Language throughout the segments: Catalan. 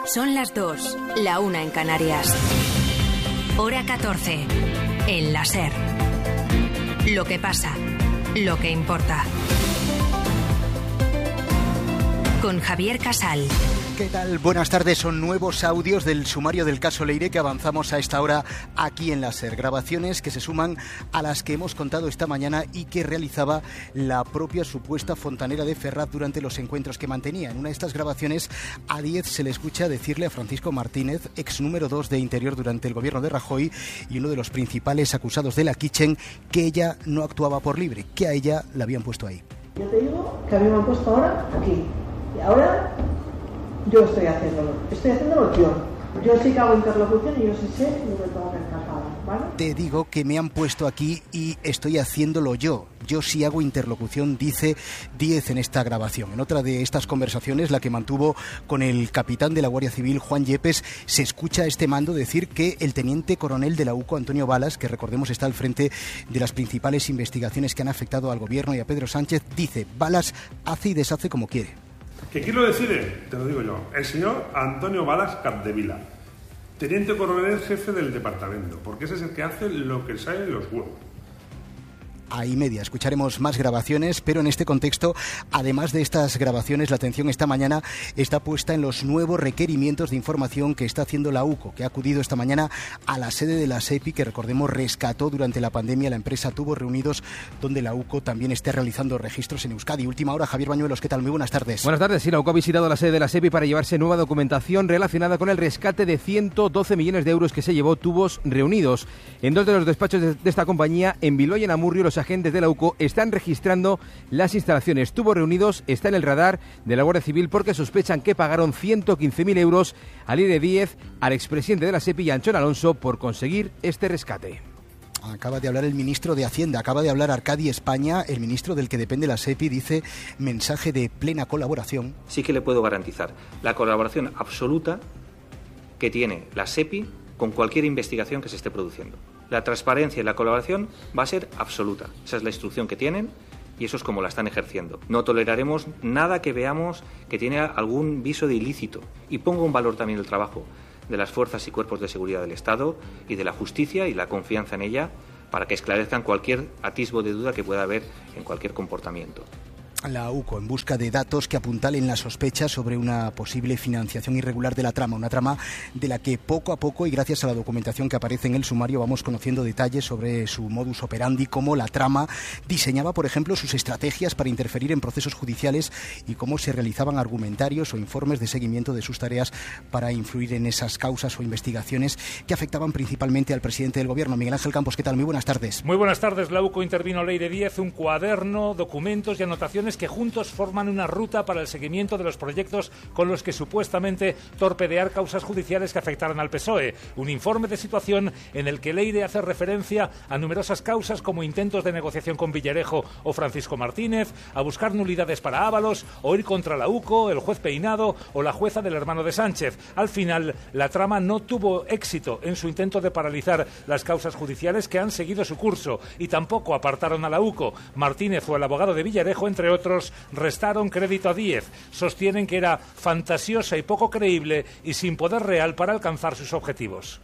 Son las 2, la 1 en Canarias. Hora 14, en la SER. Lo que pasa, lo que importa. Con Javier Casal. ¿Qué tal? Buenas tardes. Son nuevos audios del sumario del caso Leire que avanzamos a esta hora aquí en la SER. Grabaciones que se suman a las que hemos contado esta mañana y que realizaba la propia supuesta fontanera de Ferraz durante los encuentros que mantenía. En una de estas grabaciones, a 10 se le escucha decirle a Francisco Martínez, ex número 2 de Interior durante el gobierno de Rajoy y uno de los principales acusados de la Kitchen, que ella no actuaba por libre, que a ella la habían puesto ahí. Yo te digo que a mí me han puesto ahora aquí. Y ahora yo estoy haciéndolo yo. Yo sí que hago interlocución y yo sí sé y no me tengo que escapar, ¿vale? Te digo que me han puesto aquí y estoy haciéndolo yo. Yo sí hago interlocución, dice 10 en esta grabación. En otra de estas conversaciones, la que mantuvo con el capitán de la Guardia Civil, Juan Yepes, se escucha a este mando decir que el teniente coronel de la UCO, Antonio Balas, que recordemos está al frente de las principales investigaciones que han afectado al gobierno y a Pedro Sánchez, dice: Balas hace y deshace como quiere. ¿Que quién lo decide? Te lo digo yo. El señor Antonio Balas Capdevila, teniente coronel jefe del departamento, porque ese es el que hace lo que sale de los huevos. Ahí media, escucharemos más grabaciones, pero en este contexto, además de estas grabaciones, la atención esta mañana está puesta en los nuevos requerimientos de información que está haciendo la UCO, que ha acudido esta mañana a la sede de la SEPI, que recordemos rescató durante la pandemia la empresa Tubos Reunidos, donde la UCO también está realizando registros en Euskadi. Última hora, Javier Bañuelos, ¿qué tal? Muy buenas tardes. Buenas tardes. Sí, la UCO ha visitado la sede de la SEPI para llevarse nueva documentación relacionada con el rescate de 112 millones de euros que se llevó Tubos Reunidos. En dos de los despachos de esta compañía, en Bilbao y en Amurrio, los agentes de la UCO están registrando las instalaciones. Tubos Reunidos está en el radar de la Guardia Civil porque sospechan que pagaron 115.000 euros al Leire Díez, al expresidente de la SEPI y a Anchón Alonso por conseguir este rescate. Acaba de hablar el ministro de Hacienda, acaba de hablar Arcadi España, el ministro del que depende la SEPI, dice mensaje de plena colaboración. Sí que le puedo garantizar la colaboración absoluta que tiene la SEPI con cualquier investigación que se esté produciendo. La transparencia y la colaboración va a ser absoluta. Esa es la instrucción que tienen y eso es como la están ejerciendo. No toleraremos nada que veamos que tiene algún viso de ilícito. Y pongo en valor también el trabajo de las fuerzas y cuerpos de seguridad del Estado y de la justicia y la confianza en ella para que esclarezcan cualquier atisbo de duda que pueda haber en cualquier comportamiento. La UCO en busca de datos que apuntalen la sospecha sobre una posible financiación irregular de la trama, una trama de la que poco a poco y gracias a la documentación que aparece en el sumario vamos conociendo detalles sobre su modus operandi, cómo la trama diseñaba, por ejemplo, sus estrategias para interferir en procesos judiciales y cómo se realizaban argumentarios o informes de seguimiento de sus tareas para influir en esas causas o investigaciones que afectaban principalmente al presidente del gobierno. Miguel Ángel Campos, ¿qué tal? Muy buenas tardes. Muy buenas tardes. La UCO intervino Leire Díez, un cuaderno, documentos y anotaciones que juntos forman una ruta para el seguimiento de los proyectos con los que supuestamente torpedear causas judiciales que afectaran al PSOE. Un informe de situación en el que Leire hace referencia a numerosas causas como intentos de negociación con Villarejo o Francisco Martínez, a buscar nulidades para Ábalos o ir contra la UCO, el juez Peinado o la jueza del hermano de Sánchez. Al final, la trama no tuvo éxito en su intento de paralizar las causas judiciales que han seguido su curso y tampoco apartaron a la UCO. Martínez o el abogado de Villarejo, entre otros, restaron crédito a Díez. Sostienen que era fantasiosa y poco creíble y sin poder real para alcanzar sus objetivos.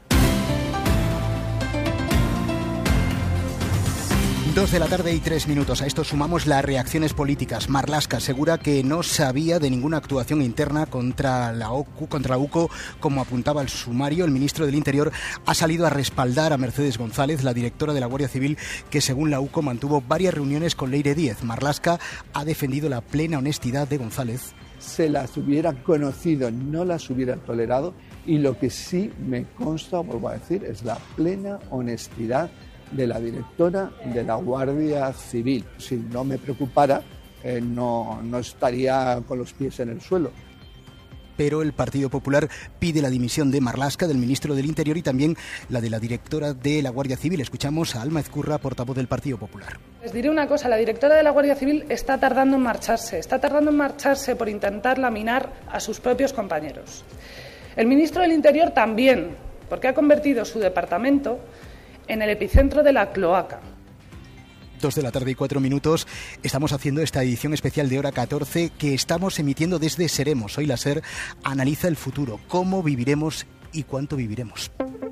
2 de la tarde y 3 minutos. A esto sumamos las reacciones políticas. Marlaska asegura que no sabía de ninguna actuación interna contra la UCO, como apuntaba el sumario. El ministro del Interior ha salido a respaldar a Mercedes González, la directora de la Guardia Civil, que según la UCO mantuvo varias reuniones con Leire Díez. Marlaska ha defendido la plena honestidad de González. Se las hubieran conocido, no las hubieran tolerado, y lo que sí me consta, vuelvo a decir, es la plena honestidad de la directora de la Guardia Civil. Si no me preocupara, no estaría con los pies en el suelo. Pero el Partido Popular pide la dimisión de Marlaska, del ministro del Interior, y también la de la directora de la Guardia Civil. Escuchamos a Alma Ezcurra, portavoz del Partido Popular. Les diré una cosa, la directora de la Guardia Civil está tardando en marcharse por intentar laminar a sus propios compañeros. El ministro del Interior también, porque ha convertido su departamento en el epicentro de la cloaca. 2:04 estamos haciendo esta edición especial de Hora 14 que estamos emitiendo desde Seremos. Hoy la SER analiza el futuro, cómo viviremos y cuánto viviremos.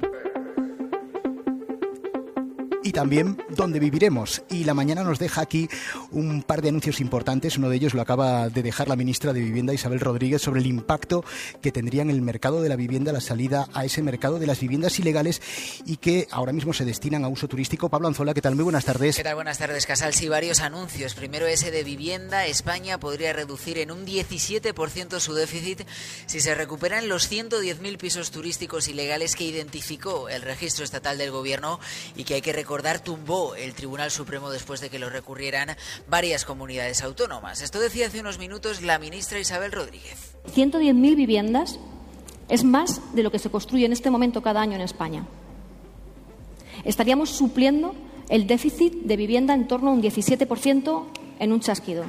Y también dónde viviremos. Y la mañana nos deja aquí un par de anuncios importantes. Uno de ellos lo acaba de dejar la ministra de Vivienda, Isabel Rodríguez, sobre el impacto que tendría en el mercado de la vivienda la salida a ese mercado de las viviendas ilegales y que ahora mismo se destinan a uso turístico. Pablo Anzola, ¿qué tal? Muy buenas tardes. ¿Qué tal? Buenas tardes, Casal. Sí, varios anuncios. Primero ese de vivienda. España podría reducir en un 17% su déficit si se recuperan los 110.000 pisos turísticos ilegales que identificó el Registro Estatal del Gobierno y que hay que recordar tumbó el Tribunal Supremo después de que lo recurrieran varias comunidades autónomas. Esto decía hace unos minutos la ministra Isabel Rodríguez. 110.000 viviendas es más de lo que se construye en este momento cada año en España. Estaríamos supliendo el déficit de vivienda en torno a un 17% en un chasquido.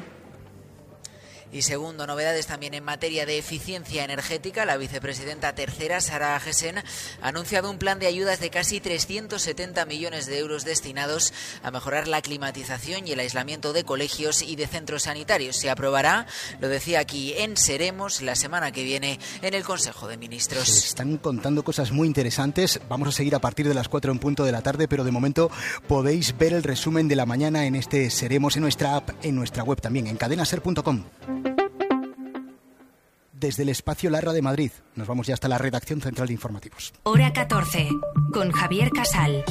Y segundo, novedades también en materia de eficiencia energética. La vicepresidenta tercera, Sara Agesen, ha anunciado un plan de ayudas de casi 370 millones de euros destinados a mejorar la climatización y el aislamiento de colegios y de centros sanitarios. Se aprobará, lo decía aquí en Seremos, la semana que viene en el Consejo de Ministros. Se están contando cosas muy interesantes. Vamos a seguir a partir de las 4:00 p.m, pero de momento podéis ver el resumen de la mañana en este Seremos, en nuestra app, en nuestra web también, en cadenaser.com. Desde el espacio Larra de Madrid, nos vamos ya hasta la redacción central de informativos. Hora 14, con Javier Casal.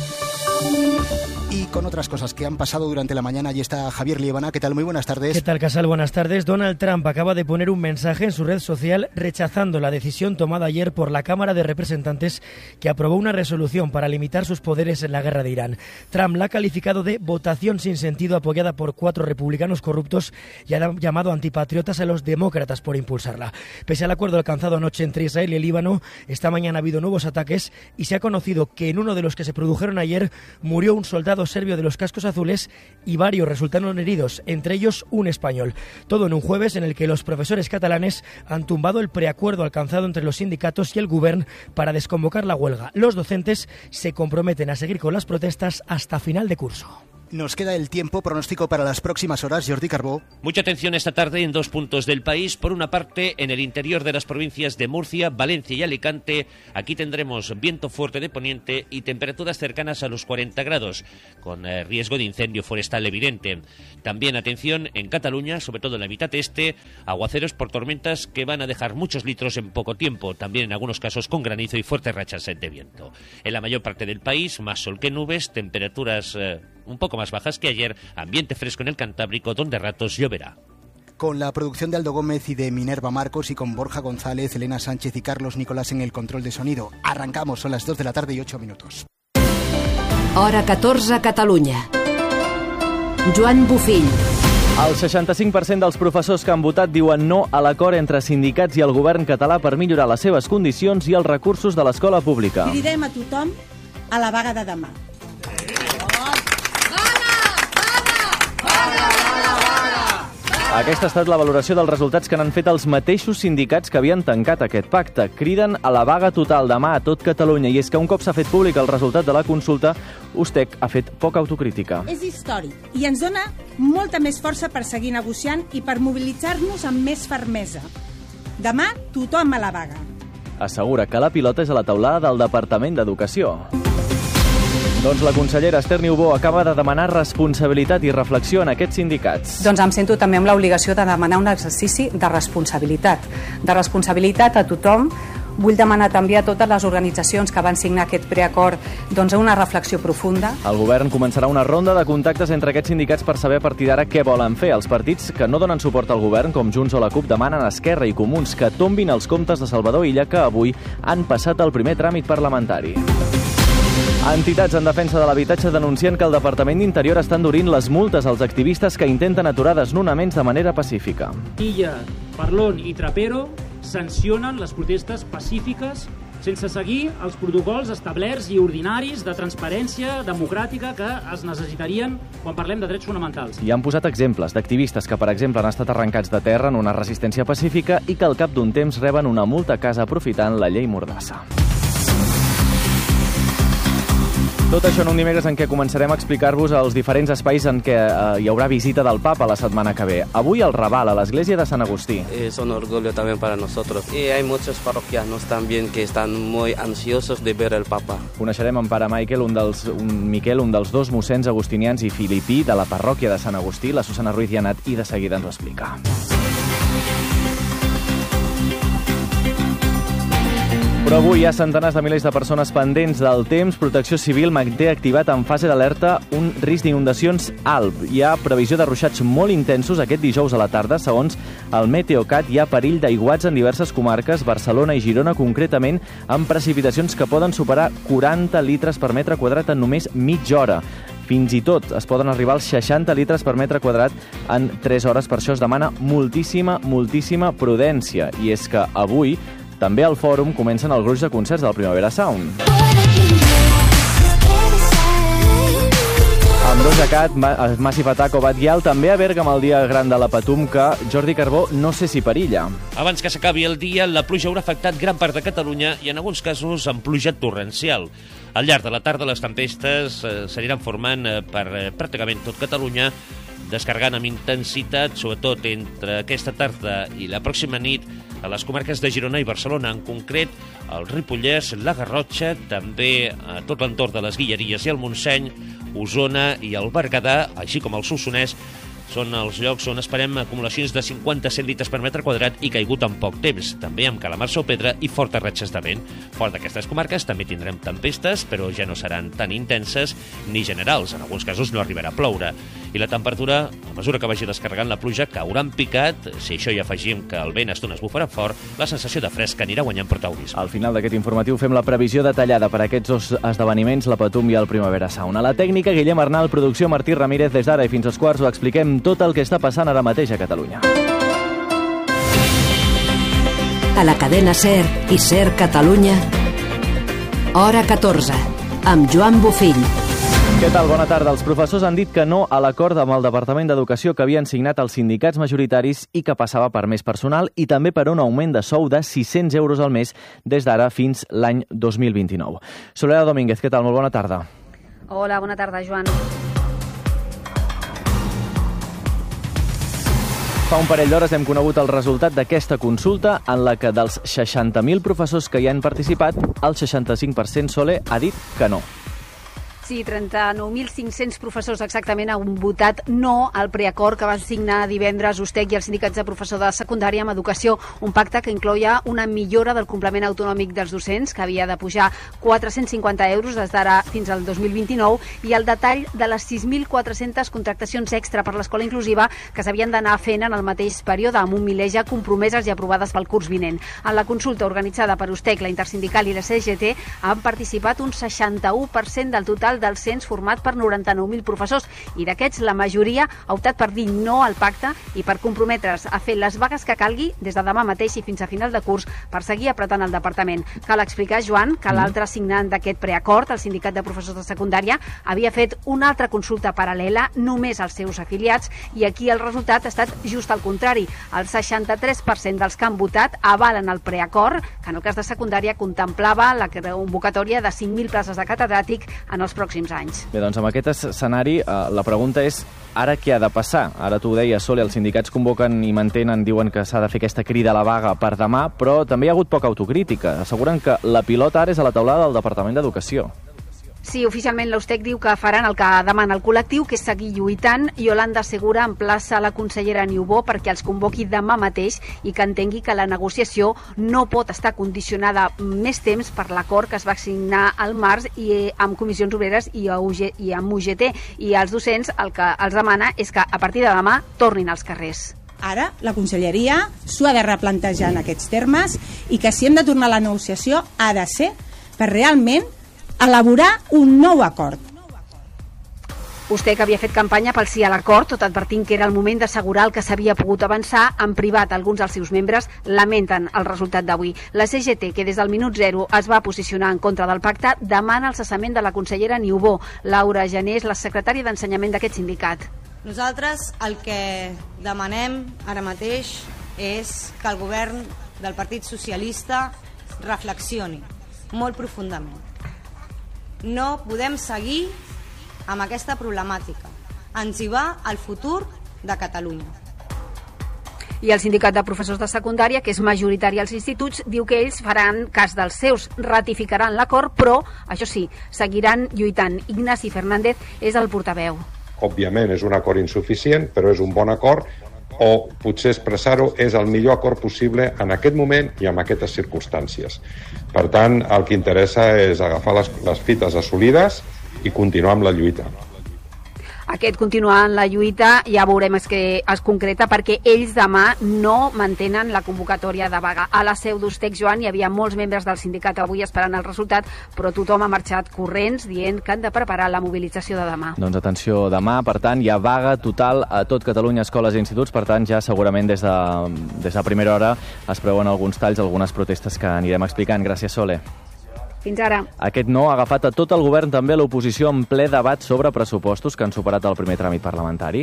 Y con otras cosas que han pasado durante la mañana, allí está Javier Liebana. ¿Qué tal? Muy buenas tardes. ¿Qué tal, Casal? Buenas tardes. Donald Trump acaba de poner un mensaje en su red social rechazando la decisión tomada ayer por la Cámara de Representantes que aprobó una resolución para limitar sus poderes en la guerra de Irán. Trump la ha calificado de votación sin sentido apoyada por 4 republicanos corruptos y ha llamado antipatriotas a los demócratas por impulsarla. Pese al acuerdo alcanzado anoche entre Israel y el Líbano, esta mañana ha habido nuevos ataques y se ha conocido que en uno de los que se produjeron ayer murió un soldado serbio de los cascos azules y varios resultaron heridos, entre ellos un español. Todo en un jueves en el que los profesores catalanes han tumbado el preacuerdo alcanzado entre los sindicatos y el Govern para desconvocar la huelga. Los docentes se comprometen a seguir con las protestas hasta final de curso. Nos queda el tiempo. Pronóstico para las próximas horas, Jordi Carbó. Mucha atención esta tarde en 2 puntos del país. Por una parte, en el interior de las provincias de Murcia, Valencia y Alicante. Aquí tendremos viento fuerte de poniente y temperaturas cercanas a los 40 grados, con riesgo de incendio forestal evidente. También atención en Cataluña, sobre todo en la mitad este, aguaceros por tormentas que van a dejar muchos litros en poco tiempo. También en algunos casos con granizo y fuertes rachas de viento. En la mayor parte del país, más sol que nubes, temperaturas un poco más bajas que ayer, ambiente fresco en el Cantábrico, donde a ratos lloverá. Con la producción de Aldo Gómez y de Minerva Marcos y con Borja González, Elena Sánchez y Carlos Nicolás en el control de sonido. Arrancamos, son las 2:08 p.m. Hora 14 a Catalunya. Joan Bufill. El 65% dels professors que han votat diuen no a l'acord entre sindicats i el govern català per millorar les seves condicions i els recursos de l'escola pública. Cridem a tothom a la vaga de demà. Aquesta ha estat la valoració dels resultats que n'han fet els mateixos sindicats que havien tancat aquest pacte. Criden a la vaga total demà a tot Catalunya. I és que un cop s'ha fet públic el resultat de la consulta, USTEC ha fet poca autocrítica. És històric i ens dona molta més força per seguir negociant i per mobilitzar-nos amb més fermesa. Demà tothom a la vaga. Assegura que la pilota és a la teulada del Departament d'Educació. Doncs la consellera Esther Niubó acaba de demanar responsabilitat i reflexió en aquests sindicats. Doncs em sento també amb l'obligació de demanar un exercici de responsabilitat. De responsabilitat a tothom. Vull demanar també a totes les organitzacions que van signar aquest preacord doncs una reflexió profunda. El govern començarà una ronda de contactes entre aquests sindicats per saber a partir d'ara què volen fer. Els partits que no donen suport al govern, com Junts o la CUP, demanen a Esquerra i Comuns que tombin els comptes de Salvador Illa, que avui han passat el primer tràmit parlamentari. Entitats en defensa de l'habitatge denuncien que el Departament d'Interior està endurint les multes als activistes que intenten aturar desnonaments de manera pacífica. Illa, Parlon i Trapero sancionen les protestes pacífiques sense seguir els protocols establerts i ordinaris de transparència democràtica que es necessitarien quan parlem de drets fonamentals. I han posat exemples d'activistes que, per exemple, han estat arrencats de terra en una resistència pacífica i que al cap d'un temps reben una multa a casa aprofitant la llei Mordassa. Tot això en un dimecres en què començarem a explicar-vos els diferents espais en què hi haurà visita del Papa la setmana que ve. Avui el Raval, a l'església de Sant Agustí. Es un orgullo también para nosotros. Y hay muchos parroquianos también que están muy ansiosos de ver el Papa. Coneixerem en pare Miquel, un dels dos mossens agustinians i filipí de la parròquia de Sant Agustí. La Susana Ruiz hi ha anat i de seguida ens ho explica. Però avui hi ha centenars de milers de persones pendents del temps. Protecció Civil manté activat en fase d'alerta un risc d'inundacions alt. Hi ha previsió de ruixats molt intensos aquest dijous a la tarda. Segons el Meteocat, hi ha perill d'aiguats en diverses comarques, Barcelona i Girona concretament, amb precipitacions que poden superar 40 litres per metre quadrat en només mitja hora. Fins i tot es poden arribar als 60 litres per metre quadrat en 3 hores. Per això es demana moltíssima prudència. I és que avui també al Fòrum comencen el gruix de concerts del Primavera Sound. Amb Doja Cat, Massive Attack o Bad Gyal, també a Bèrgam el dia gran de la Patum, que Jordi Carbó no sé si perilla. Abans que s'acabi el dia, la pluja haurà afectat gran part de Catalunya i en alguns casos amb pluja torrencial. Al llarg de la tarda les tempestes s'aniran formant per pràcticament tot Catalunya, descarregant amb intensitat, sobretot entre aquesta tarda i la pròxima nit, a les comarques de Girona i Barcelona, en concret el Ripollès, la Garrotxa, també a tot l'entorn de les Guilleries i el Montseny, Osona i el Berguedà, així com el Solsonès, són els llocs on esperem acumulacions de 50-100 litres per metre quadrat i caigut en poc temps, també amb calamarsa o pedra i fortes ratxes de vent. Fora d'aquestes comarques també tindrem tempestes, però ja no seran tan intenses ni generals. En alguns casos no arribarà a ploure. I la temperatura, a mesura que vagi descarregant la pluja, caurà en picat. Si això hi afegim que el vent a estones bufarà fort, la sensació de fresc anirà guanyant protagonisme. Al final d'aquest informatiu fem la previsió detallada per a aquests dos esdeveniments, la Patum i el Primavera Sound. A la tècnica, Guillem Arnal, producció Martí Ramírez. Des d'ara i fins als quarts ho expliquem tot el que està passant ara mateix a Catalunya. A la cadena SER i SER Catalunya, hora 14, amb Joan Bufill. Què tal? Bona tarda. Els professors han dit que no a l'acord amb el Departament d'Educació que havien signat els sindicats majoritaris i que passava per més personal i també per un augment de sou de 600 euros al mes des d'ara fins l'any 2029. Soledad Domínguez, què tal? Molt bona tarda. Hola, bona tarda, Joan. Fa un parell d'hores hem conegut el resultat d'aquesta consulta en la que dels 60.000 professors que hi han participat, el 65% Soler ha dit que no. Sí, 39.500 professors exactament han votat no al preacord que van signar divendres USTEC i els sindicats de professors de secundària amb educació, un pacte que incloïa una millora del complement autonòmic dels docents, que havia de pujar 450 euros des d'ara fins al 2029, i el detall de les 6.400 contractacions extra per l'escola inclusiva que s'havien d'anar fent en el mateix període, amb un miler ja compromeses i aprovades pel curs vinent. En la consulta organitzada per USTEC, la Intersindical i la CGT han participat un 61% del total del cens format per 99.000 professors, i d'aquests la majoria ha optat per dir no al pacte i per comprometre's a fer les vagues que calgui des de demà mateix i fins a final de curs per seguir apretant el departament. Cal explicar, Joan, que l'altre signant d'aquest preacord, el sindicat de professors de secundària, havia fet una altra consulta paral·lela només als seus afiliats, i aquí el resultat ha estat just al contrari. El 63% dels que han votat avalen el preacord, que en el cas de secundària contemplava la convocatòria de 5.000 places de catedràtic en els pròxims anys. Bé, doncs amb aquest escenari la pregunta és ara què ha de passar? Ara tu ho deies, Sole, els sindicats convoquen i mantenen, diuen que s'ha de fer aquesta crida a la vaga per demà, però també hi ha hagut poca autocrítica. Asseguren que la pilota ara és a la taulada del Departament d'Educació. Sí, oficialment l'USTEC diu que faran el que demana el col·lectiu, que és seguir lluitant. Yolanda Segura emplaça la consellera Niubó perquè els convoqui demà mateix i que entengui que la negociació no pot estar condicionada més temps per l'acord que es va signar al març i amb comissions obreres i amb UGT. I els docents el que els demana és que a partir de demà tornin als carrers. Ara la conselleria s'ho ha de replantejar en aquests termes i que si hem de tornar a la negociació ha de ser per realment elaborar un nou acord. USTEC havia fet campanya pel sí a l'acord, tot advertint que era el moment d'assegurar el que s'havia pogut avançar. En privat, alguns dels seus membres lamenten el resultat d'avui. La CGT, que des del minut zero es va posicionar en contra del pacte, demana el cessament de la consellera Niubó. Laura Gené és la secretària d'Ensenyament d'aquest sindicat. Nosaltres el que demanem ara mateix és que el govern del Partit Socialista reflexioni molt profundament No podem seguir amb aquesta problemàtica. Ens hi va el futur de Catalunya. I el sindicat de professors de secundària, que és majoritari als instituts, diu que ells faran cas dels seus, ratificaran l'acord, però, això sí, seguiran lluitant. Ignasi Fernández és el portaveu. Òbviament és un acord insuficient, però és un bon acord, o potser expressar-ho és el millor acord possible en aquest moment i en aquestes circumstàncies. Per tant, el que interessa és agafar les fites assolides i continuar amb la lluita. Aquest continuar en la lluita ja veurem que es concreta, perquè ells demà no mantenen la convocatòria de vaga. A la seu d'Ustec, Joan, hi havia molts membres del sindicat avui esperant el resultat, però tothom ha marxat corrents dient que han de preparar la mobilització de demà. Doncs atenció, demà, per tant, hi ha vaga total a tot Catalunya, escoles i instituts, per tant, ja segurament des de primera hora es preveuen alguns talls, algunes protestes que anirem explicant. Gràcies, Sole. Fins ara. Aquest no ha agafat a tot el govern, també a l'oposició, en ple debat sobre pressupostos que han superat el primer tràmit parlamentari.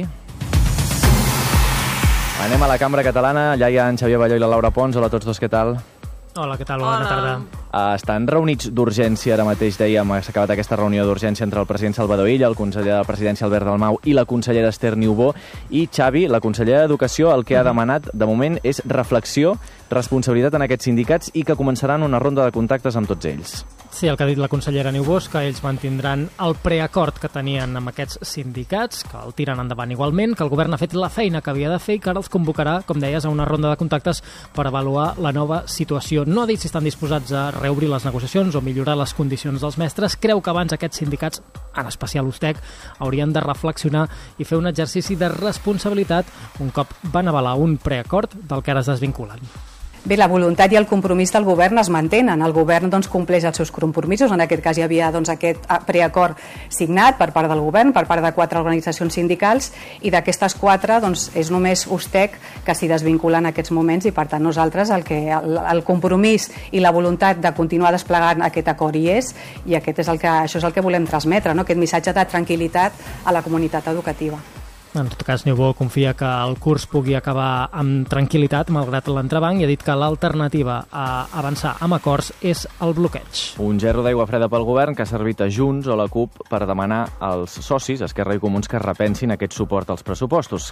Anem a la cambra catalana. Allà hi ha en Xavier Balló i la Laura Pons. Hola a tots dos, què tal? Hola, què tal? Bona tarda. Estan reunits d'urgència, ara mateix dèiem, s'ha acabat aquesta reunió d'urgència entre el president Salvador Illa, el conseller de la Presidència Albert Dalmau i la consellera Esther Niubó, i Xavi, la consellera d'Educació, el que ha demanat de moment és reflexió, responsabilitat en aquests sindicats i que començaran una ronda de contactes amb tots ells. Sí, el que ha dit la consellera Niubó és que ells mantindran el preacord que tenien amb aquests sindicats, que el tiren endavant igualment, que el govern ha fet la feina que havia de fer i que ara els convocarà, com deies, a una ronda de contactes per avaluar la nova situació. No ha dit si estan disposats a reobrir les negociacions o millorar les condicions dels mestres. Creu que abans aquests sindicats, en especial Ustec, haurien de reflexionar i fer un exercici de responsabilitat un cop van avalar un preacord del que ara es desvinculen. Bé, la voluntat i el compromís del govern es mantenen. El govern compleix els seus compromisos. En aquest cas hi havia aquest preacord signat per part del govern, per part de 4 organitzacions sindicals, i d'aquestes 4 és només Ustec que s'hi desvincula en aquests moments, i per tant nosaltres el compromís i la voluntat de continuar desplegant aquest acord hi és, i això és el que volem transmetre, no? Aquest missatge de tranquil·litat a la comunitat educativa. En tot cas, Niubó confia que el curs pugui acabar amb tranquil·litat, malgrat l'entrebanc, i ha dit que l'alternativa a avançar amb acords és el bloqueig. Un gerro d'aigua freda pel govern que ha servit a Junts o la CUP per demanar als socis, Esquerra i Comuns, que repensin aquest suport als pressupostos,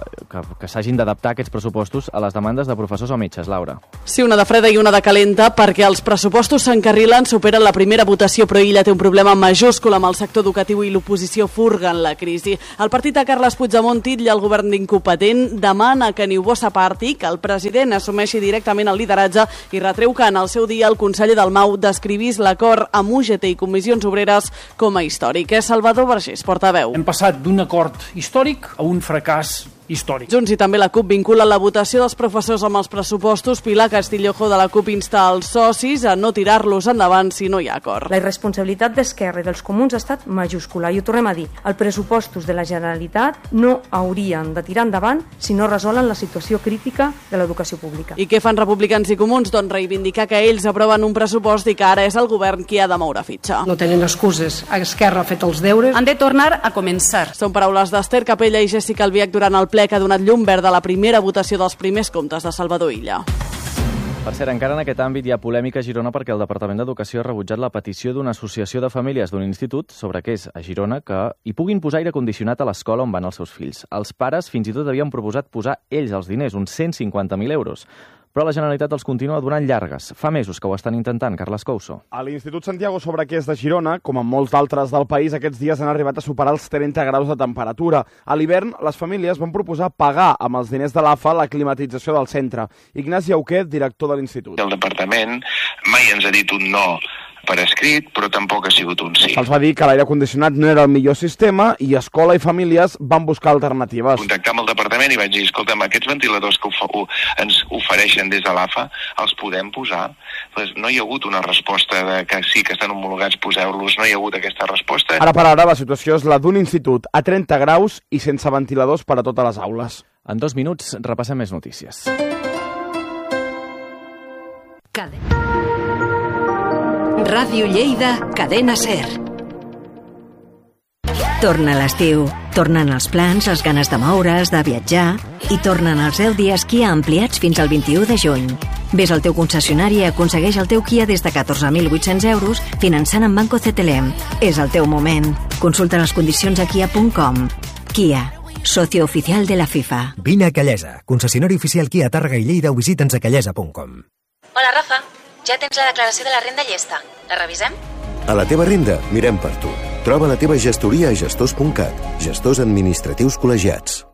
que s'hagin d'adaptar aquests pressupostos a les demandes de professors o metges. Laura. Sí, una de freda i una de calenta, perquè els pressupostos s'encarrilen, superen la primera votació, però Illa té un problema majúscul amb el sector educatiu i l'oposició furguen la crisi. El partit de Carles Puigdemont titlla el govern d'incompetent, demana que Niubó s'aparti, que el president assumeixi directament el lideratge i retreu que en el seu dia el conseller Dalmau descrivís l'acord amb UGT i comissions obreres com a històric. És Salvador Vergés, portaveu. Hem passat d'un acord històric a un fracàs històric. Junts i també la CUP vinculen la votació dels professors amb els pressupostos. Pilar Castillojo de la CUP insta als socis a no tirar-los endavant si no hi ha acord. La irresponsabilitat d'Esquerra i dels Comuns ha estat majúscula, i ho tornem a dir. Els pressupostos de la Generalitat no haurien de tirar endavant si no resolen la situació crítica de l'educació pública. I què fan republicans i comuns? Doncs reivindicar que ells aproven un pressupost i que ara és el govern qui ha de moure fitxa. No tenen excuses. Esquerra ha fet els deures. Han de tornar a començar. Són paraules d'Esther Capella i Jessica Albiach durant el ple que ha donat llum verda a la primera votació dels primers comptes de Salvador Illa. Per cert, encara en aquest àmbit hi ha polèmica a Girona perquè el Departament d'Educació ha rebutjat la petició d'una associació de famílies d'un institut sobre què és a Girona que hi puguin posar aire condicionat a l'escola on van els seus fills. Els pares fins i tot havien proposat posar ells els diners, uns 150.000 euros. Però la Generalitat els continua donant llargues. Fa mesos que ho estan intentant, Carles Couso. A l'Institut Santiago sobre què és de Girona, com en molts d'altres del país, aquests dies han arribat a superar els 30 graus de temperatura. A l'hivern, les famílies van proposar pagar amb els diners de l'AFA la climatització del centre. Ignasi Auquet, director de l'Institut. El departament mai ens ha dit un no per escrit, però tampoc ha sigut un sí. Se'ls va dir que l'aire condicionat no era el millor sistema i escola i famílies van buscar alternatives. Contactar amb el departament i vaig dir, escolta'm, aquests ventiladors que ens ofereixen des de l'AFA, els podem posar? Pues no hi ha hagut una resposta de que sí que estan homologats, poseu-los, no hi ha hagut aquesta resposta. Ara per ara la situació és la d'un institut a 30 graus i sense ventiladors per a totes les aules. En 2 minuts repassem més notícies. Ràdio Lleida, Cadena Ser. Torna l'estiu, tornen els plans, les ganes de moure's, de viatjar, i tornen els 10 dies Kia ampliats fins al 21 de juny. Vés al teu concessionari i aconsegueix el teu Kia des de 14.800 euros finançant amb Banco CTLM. És el teu moment. Consulta les condicions a kia.com. Kia, socio oficial de la FIFA. Vine a Callesa, concessionari oficial Kia Tàrrega i Lleida o visita'ns a callesa.com. Hola, Rafa. Ja tens la declaració de la renda llesta. La revisem? A la teva renda, mirem per tu. Troba la teva gestoria a gestors.cat. Gestors administratius col·legiats.